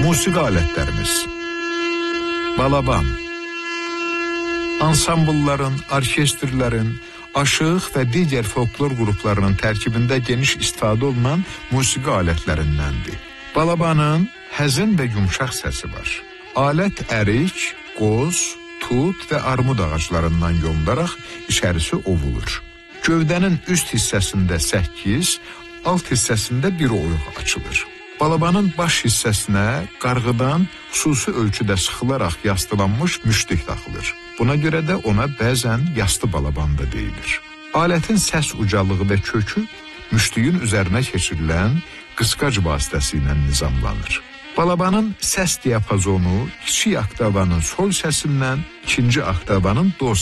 Musiqi alətlərimiz. Balaban. Ansamblların, orkestrlərin, aşıq və digər folklor qruplarının tərkibində geniş istifadə olunan musiqi alətlərindəndir. Balabanın həzin və yumşaq səsi var. Alət ərik, qoz, tut və armud ağaclarından yonlaraq içərisi ovulur. Gövdənin üst hissəsində 8, alt hissəsində bir oyuq açılır. Balabanın baş hissəsinə qarğıdan xüsusi ölçüdə sıxılaraq yastılanmış müştük taxılır. Buna görə də ona bəzən yastı balaban da deyilir. Alətin səs ucalığı və kökü müştüyün üzərinə keçirilən qısqac vasitəsilə nizamlanır. Balabanın səs diapazonu kiçik oktavanın sol səsindən ikinci oktavanın do